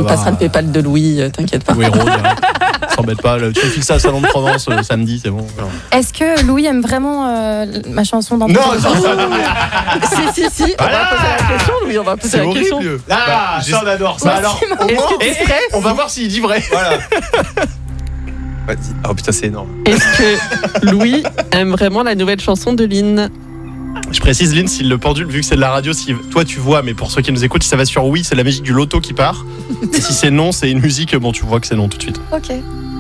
On te passera le PayPal de Louis, t'inquiète pas. Oui, Rose, s'embête pas. Tu me files ça à Salon de Provence samedi, c'est bon. Est-ce que Louis aime vraiment ma chanson dans Non, ton Si. On va poser la question, Louis, on va poser C'est la question. horrible. Ça on adore ça. Bah alors, au Est-ce moins, que tu stresses on va voir s'il dit vrai. Voilà. Vas-y. Oh putain, c'est énorme. Est-ce que Louis aime vraiment la nouvelle chanson de Lynn? Je précise, Lynn, si le pendule, vu que c'est de la radio, si toi tu vois, mais pour ceux qui nous écoutent, si ça va sur oui, c'est la musique du loto qui part. Et si c'est non, c'est une musique, bon, tu vois que c'est non tout de suite. Ok.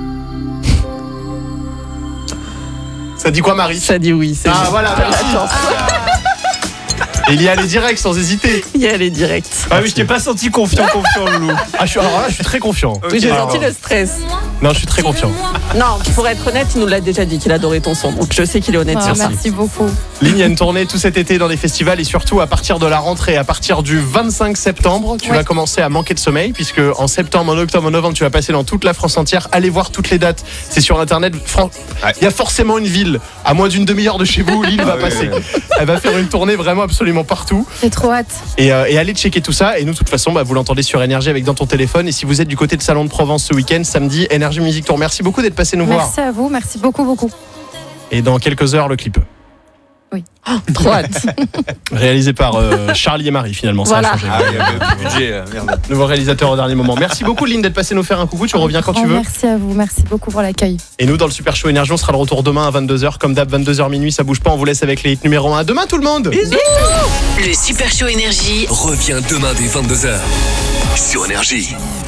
Ça dit quoi, Marie? Ça dit oui, c'est Ah, bon. voilà, T'as merci. la chance. Et il y allait direct, sans hésiter. Il y a les directs. Ah oui, je t'ai pas senti confiant, Loulou. Alors là, je suis très confiant. Oui, j'ai Alors, senti le stress. Non, je suis très confiant. Non, pour être honnête, il nous l'a déjà dit qu'il adorait ton son. Donc je sais qu'il est honnête sur ça. Merci beaucoup. Lynn, il y a une tournée tout cet été dans les festivals et surtout à partir de la rentrée, à partir du 25 septembre, tu vas commencer à manquer de sommeil puisque en septembre, en octobre, en novembre, tu vas passer dans toute la France entière. Allez voir toutes les dates, c'est sur internet. Il y a forcément une ville à moins d'une demi-heure de chez vous où Lynn va passer. Elle va faire une tournée vraiment absolument partout. J'ai trop hâte. Et allez checker tout ça. Et nous, de toute façon, vous l'entendez sur Énergie avec dans ton téléphone. Et si vous êtes du côté de Salon de Provence ce week-end, samedi, Énergie Music Tour. Merci beaucoup d'être passé nous voir. Merci à vous, merci beaucoup. Et dans quelques heures, le clip. Oui. Trop hâte. Réalisé par Charlie et Marie, finalement. Ça a Voilà. changé. Ah oui, le budget, merde. Nouveau réalisateur au dernier moment. Merci beaucoup, Lynn, d'être passé nous faire un coucou. Tu reviens quand tu veux. Merci à vous, merci beaucoup pour l'accueil. Et nous, dans le Super Show Énergie, on sera de retour demain à 22h. Comme d'hab, 22h minuit, ça bouge pas. On vous laisse avec les hits numéro 1. À demain, tout le monde. Bisous. Le Super Show Énergie Revient demain dès 22h sur Énergie.